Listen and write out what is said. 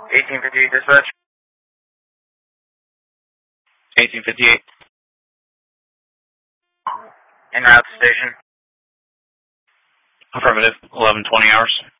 1858 dispatch. 1858. En route to station. Affirmative. 11:20 hours.